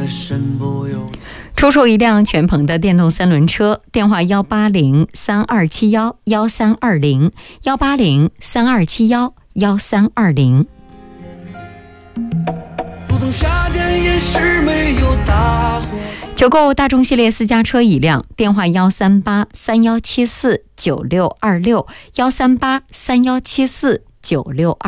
出售一辆全鹏的电动三轮车，电话180-3271-1320，180-3271-1320。九购大众系列私家车一辆，电话138-3174-9626，138-3174-9626。